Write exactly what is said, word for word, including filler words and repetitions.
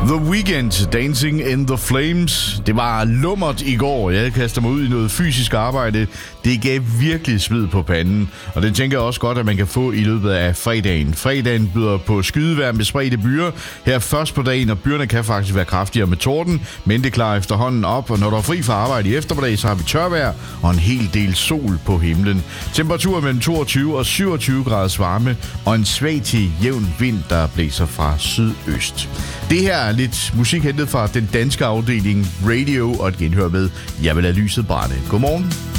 The Weeknd, Dancing in the Flames. Det var lummert i går. Jeg kaster mig ud i noget fysisk arbejde. Det gav virkelig sved på panden. Og det tænker jeg også godt, at man kan få i løbet af fredagen. Fredagen byder på skydevejr med spredte byer. Her først på dagen, og byerne kan faktisk være kraftigere med torden. Men det klarer efterhånden op, og når der er fri fra arbejde i eftermiddag, så har vi tørvejr og en hel del sol på himlen. Temperaturer mellem toogtyve og syvogtyve graders varme, og en svag til jævn vind, der blæser fra sydøst. Det her er lidt musik hentet fra den danske afdeling Radio, og et genhør med Jeg vil lade lyset brænde. Godmorgen.